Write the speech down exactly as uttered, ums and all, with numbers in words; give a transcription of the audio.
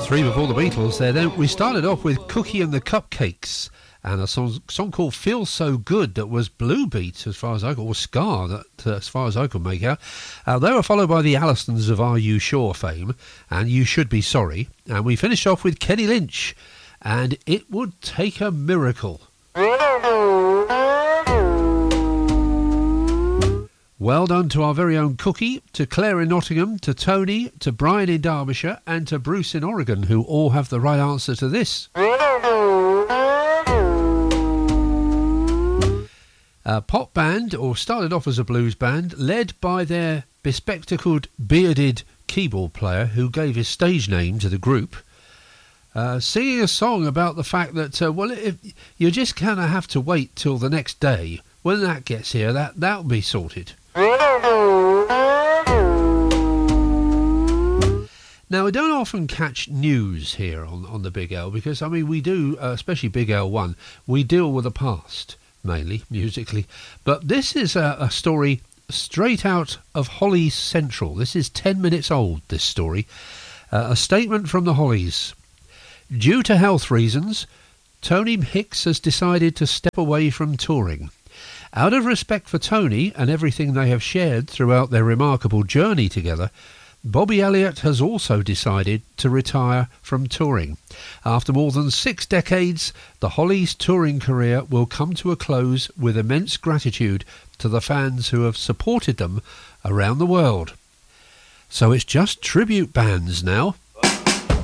Three before the Beatles there. Then we started off with Cookie and the Cupcakes and a song, song called Feel So Good that was blue beat as far as I could, or ska that, uh, as far as I could make out. Uh, they were followed by the Allistons of Are You Sure fame and You Should Be Sorry. And we finished off with Kenny Lynch and It Would Take a Miracle. Well done to our very own Cookie, to Claire in Nottingham, to Tony, to Brian in Derbyshire and to Bruce in Oregon, who all have the right answer to this. A pop band, or started off as a blues band, led by their bespectacled, bearded keyboard player who gave his stage name to the group, uh, singing a song about the fact that, uh, well, if you just kind of have to wait till the next day. When that gets here, that, that'll be sorted. Now, we don't often catch news here on, on the Big L because, I mean, we do, uh, especially Big L one, we deal with the past, mainly, musically. But this is a, a story straight out of Hollies Central. This is ten minutes old, this story. Uh, a statement from the Hollies. Due to health reasons, Tony Hicks has decided to step away from touring. Out of respect for Tony and everything they have shared throughout their remarkable journey together, Bobby Elliott has also decided to retire from touring. After more than six decades, the Hollies' touring career will come to a close with immense gratitude to the fans who have supported them around the world. So it's just tribute bands now.